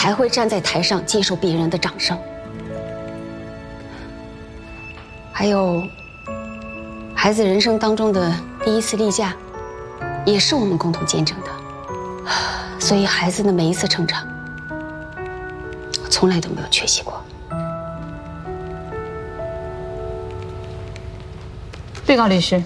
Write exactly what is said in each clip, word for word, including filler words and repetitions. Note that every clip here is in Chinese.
还会站在台上接受别人的掌声。还有，孩子人生当中的第一次例假，也是我们共同见证的。所以孩子的每一次成长，我从来都没有缺席过。 被告律师，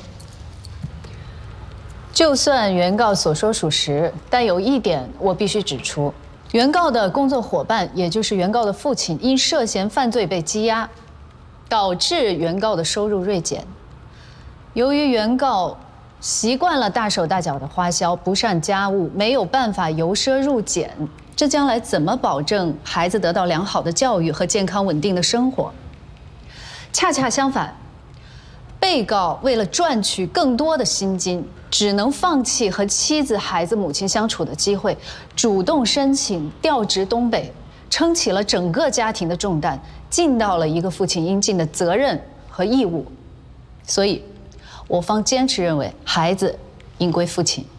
就算原告所说属实，但有一点我必须指出：原告的工作伙伴，也就是原告的父亲，因涉嫌犯罪被羁押，导致原告的收入锐减。由于原告习惯了大手大脚的花销，不善家务，没有办法由奢入俭，这将来怎么保证孩子得到良好的教育和健康稳定的生活？恰恰相反，被告为了赚取更多的薪金，只能放弃和妻子、孩子、母亲相处的机会，主动申请调职东北，撑起了整个家庭的重担，尽到了一个父亲应尽的责任和义务。所以，我方坚持认为，孩子应归父亲。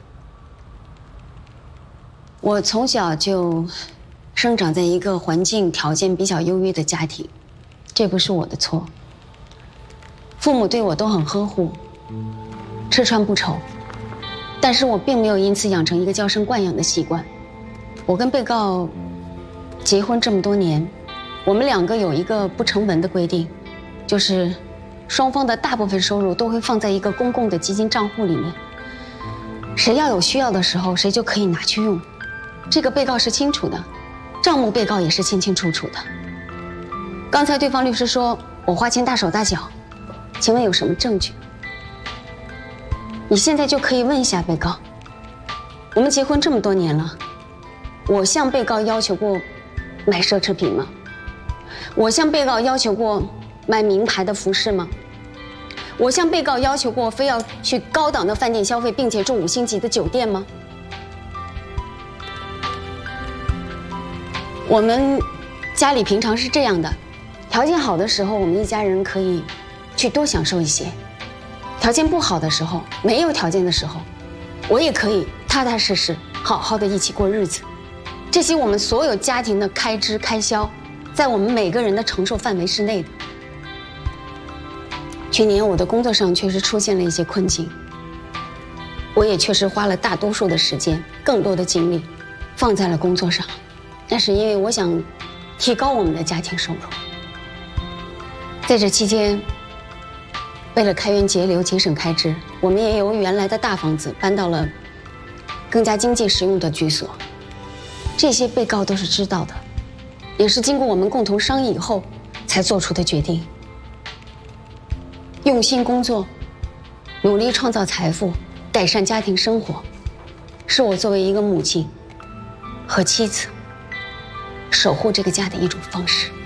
我从小就生长在一个环境条件比较优越的家庭，这不是我的错。父母对我都很呵护，吃穿不愁，但是我并没有因此养成一个娇生惯养的习惯。我跟被告结婚这么多年，我们两个有一个不成文的规定，就是双方的大部分收入都会放在一个公共的基金账户里面，谁要有需要的时候，谁就可以拿去用。这个被告是清楚的，账目被告也是清清楚楚的。刚才对方律师说我花钱大手大脚，请问有什么证据？你现在就可以问一下被告，我们结婚这么多年了，我向被告要求过买奢侈品吗？我向被告要求过买名牌的服饰吗？我向被告要求过非要去高档的饭店消费，并且住五星级的酒店吗？我们家里平常是这样的，条件好的时候，我们一家人可以去多享受一些；条件不好的时候，没有条件的时候，我也可以踏踏实实、好好的一起过日子。这些我们所有家庭的开支开销，在我们每个人的承受范围之内的。去年我的工作上确实出现了一些困境，我也确实花了大多数的时间、更多的精力放在了工作上，那是因为我想提高我们的家庭收入。在这期间，为了开源节流、节省开支，我们也由原来的大房子搬到了更加经济实用的居所。这些被告都是知道的，也是经过我们共同商议以后才做出的决定。用心工作，努力创造财富，改善家庭生活，是我作为一个母亲和妻子守护这个家的一种方式。